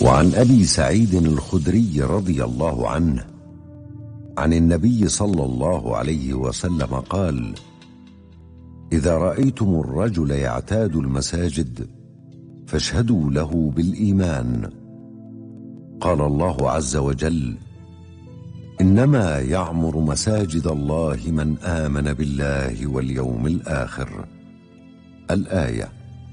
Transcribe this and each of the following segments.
وعن أبي سعيد الخدري رضي الله عنه عن النبي صلى الله عليه وسلم قال: إذا رأيتم الرجل يعتاد المساجد فاشهدوا له بالإيمان. قال الله عز وجل: إنما يعمر مساجد الله من آمن بالله واليوم الآخر. الآية.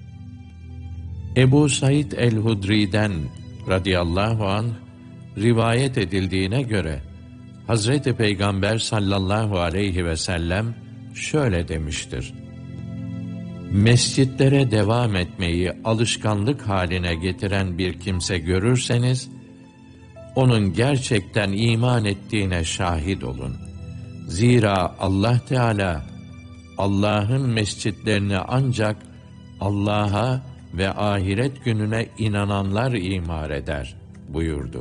Ebu Said el-Hudri'den radıyallahu anh rivayet edildiğine göre Hazreti Peygamber sallallahu aleyhi ve sellem şöyle demiştir: Mescitlere devam etmeyi alışkanlık haline getiren bir kimse görürseniz, onun gerçekten iman ettiğine şahit olun. Zira Allah Teala, Allah'ın mescitlerini ancak Allah'a ve ahiret gününe inananlar imar eder buyurdu.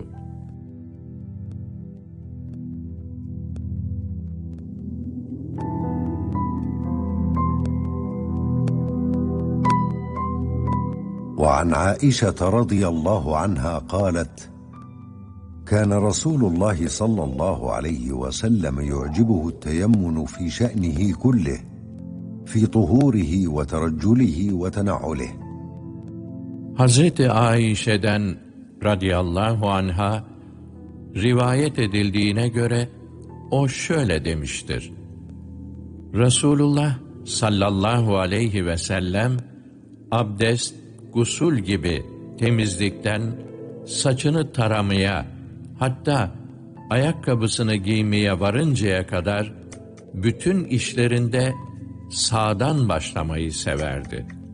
وعن عائشة رضي الله عنها قالت: كان رسول الله صلى الله عليه وسلم يعجبه التيمن في شأنه كله، في طهوره وترجله وتنعله. Hazreti Aişe'den radıyallahu anha rivayet edildiğine göre o şöyle demiştir: Resulullah sallallahu aleyhi ve sellem abdest, gusül gibi temizlikten saçını taramaya, hatta ayakkabısını giymeye varıncaya kadar bütün işlerinde sağdan başlamayı severdi.